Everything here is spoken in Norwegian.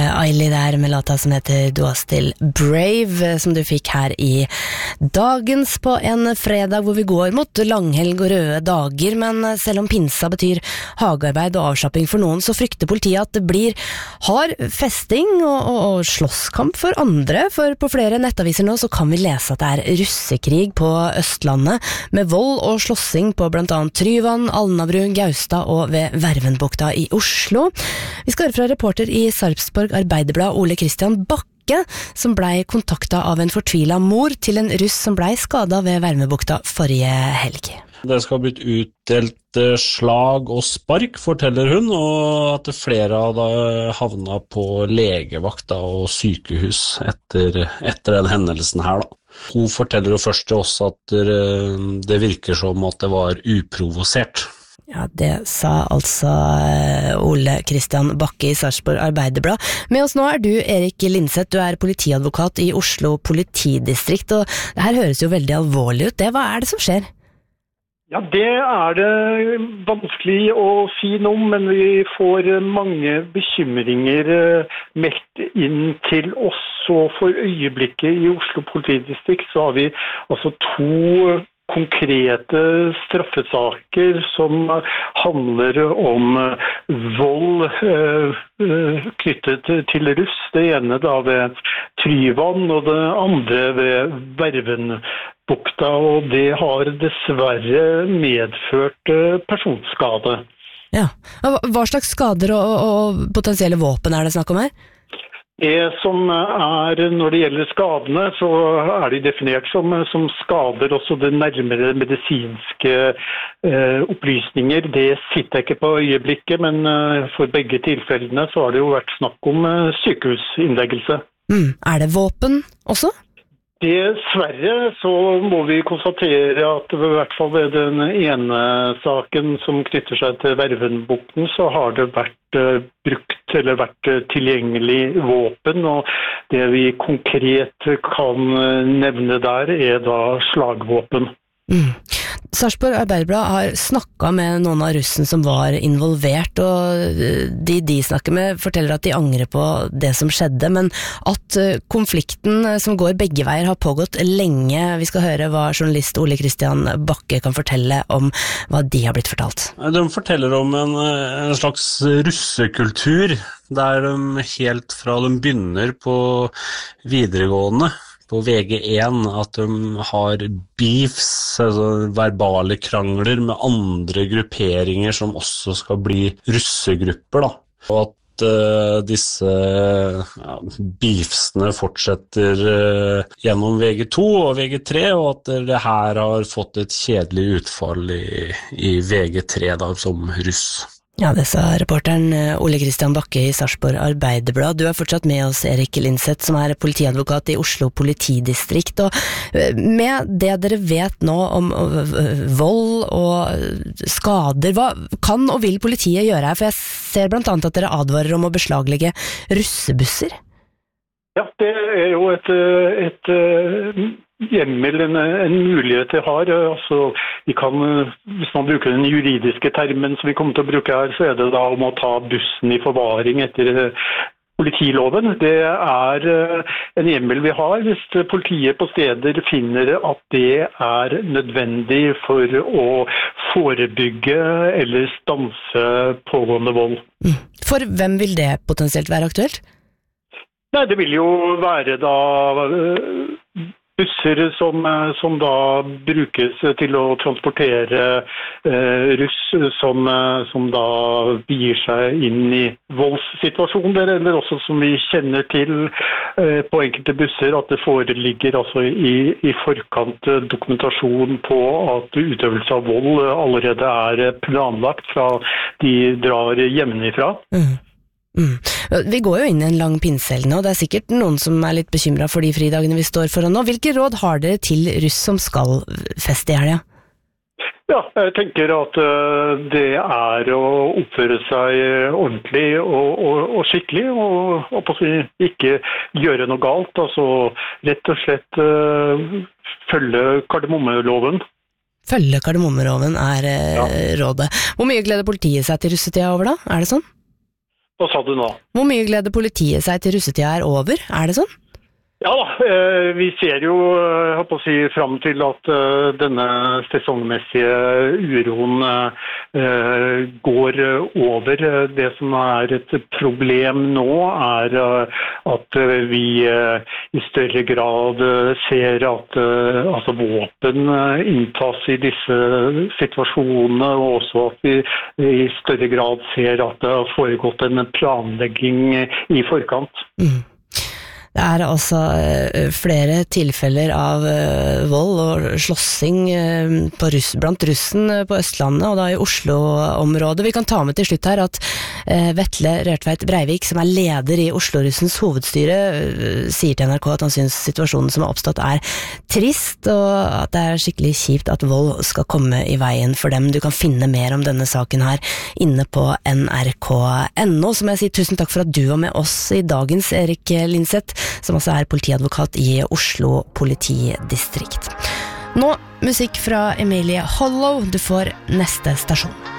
Ailey der med låta som heter Du er still brave, som du fikk her i Dagens på en fredag hvor vi går mot langhelg og røde dager, men selv om pinsa betyr hagearbeid og avslapping for noen, så frykter politiet at det blir hard festing og slåsskamp for andre, for på flere nettaviser nå så kan vi lese at det er russekrig på Østlandet, med vold og slåssing på blant annet Tryvann, Alnabru, Gaustad og ved Vervenbukta i Oslo. Vi skal høre fra reporter i Sarpsborg Arbeiderblad, Ole Christian Bakke, som blei kontakta av en fortvila mor til en russ som blei skada ved Vervenbukta forrige helg. Det skal ha blitt utdelt slag og spark, forteller hun, og at flere av havna på legevakta og sykehus etter den hendelsen her da. Hun forteller jo først til oss at det virker som at det var uprovosert. Ja, det sa altså Ole Christian Bakke i Sarpsborg Arbeiderblad. Med oss nå er du, Erik Lindseth, du er politiadvokat i Oslo politidistrikt, og det her høres jo veldig alvorlig ut. Hva er det som skjer? Ja, det er det vanskelig å si noe om, men vi får mange bekymringer meldt inn til oss, og for øyeblikket i Oslo politidistrikt så har vi altså 2 konkrete straffesaker som handler om vold knyttet til russ. Det ene da ved Tryvann og det andre ved Vervenbukta, og det har dessverre medført personskade. Ja, hva slags skader og potensielle våpen er det snakk om her? Det som når det gjelder skadene, så er de definert som skader, også det nærmere medisinske opplysninger. Det sitter jeg ikke på øyeblikket, men for begge tilfellene så har det jo vært snakk om sykehusinnleggelse. Er det våpen også? Dessverre så må vi konstatere at i hvert fall ved den ene saken som knytter seg til Vervenbukten, så har det vært brukt eller vært tilgjengelig våpen, og det vi konkret kan nevne der er da slagvåpen. Sarpsborg Arbeiderblad har snakket med noen av russen som var involvert, og de snakker med forteller at de angrer på det som skjedde, men at konflikten som går begge veier har pågått lenge. Vi skal høre hva journalist Ole Christian Bakke kan fortelle om hva de har blitt fortalt. De forteller om en slags russekultur, der de helt fra de begynner på videregående, på VG1, at de har beefs, altså verbale krangler med andre grupperinger som også skal bli russegrupper, da. Og at disse beefsene fortsetter gjennom VG2 og VG3, og at det her har fått et kjedelig utfall i VG3 da, som russ. Ja, det sa reporteren Ole Christian Bakke i Sarpsborg Arbeiderblad. Du er fortsatt med oss, Erik Lindseth, som er politiadvokat i Oslo politidistrikt. Og med det dere vet nå om vold og skader, hva kan og vil politiet gjøre her? For jeg ser blant annet at dere advarer om å beslaglegge russebusser. Ja, det er jo et hjemmel, en mulighet jeg har. Altså, vi kan, hvis man bruker den juridiske termen som vi kommer til å bruke her, så er det da om å ta bussen i forvaring etter politiloven. Det er en hjemmel vi har hvis politiet på steder finner at det er nødvendig for å forebygge eller stanse pågående vold. For hvem vil det potensielt være aktuelt? Nei, det vil jo være da busser som da brukes til å transportere russ som da begir seg inn i voldssituasjoner, eller også som vi kjenner til på enkelte busser at det foreligger altså i forkant dokumentasjon på at utøvelse av vold allerede er planlagt fra de drar hjemmefra. Vi går jo inn i en lang pinsehelg nå, og det er sikkert noen som er litt bekymret for de fridagene vi står foran nå. Hvilke råd har dere til russ som skal feste i helga? Ja, jeg tenker at det er å oppføre seg ordentlig og skikkelig, og ikke gjøre noe galt. Altså rett og slett følge kardemommeloven. Følge kardemommeloven er rådet. Hvor mye gleder politiet seg til russetida over da? Er det sånn? Hva sa du nå? Hvor mye gleder politiet seg til russetida over? Det sånn? Ja da, vi ser jo frem til at denne sesongmessige uroen går over. Det som et problem nå at vi i større grad ser at våpen inntas i disse situasjonene, og også at vi i større grad ser at det har foregått en planlegging i forkant. Det altså flere tilfeller av vold og slåssing blant russen på Østlandet, og da i Oslo-området. Vi kan ta med til slutt her at Vetle Rørtveit Breivik, som leder i Oslo-russens hovedstyre, sier til NRK at han synes situasjonen som har oppstått trist, og at det skikkelig kjipt at vold skal komme i veien for dem. Du kan finne mer om denne saken her inne på nrk.no. Så må jeg si tusen takk for at du var med oss i dagens, Erik Linseth, som også politiadvokat i Oslo politidistrikt. Nå musikk fra Emilie Hollow, du får neste stasjon.